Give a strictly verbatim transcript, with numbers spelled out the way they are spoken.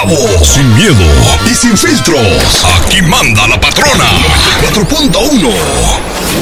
bravo, sin miedo y sin filtros. Aquí manda la patrona. noventa y cuatro punto uno.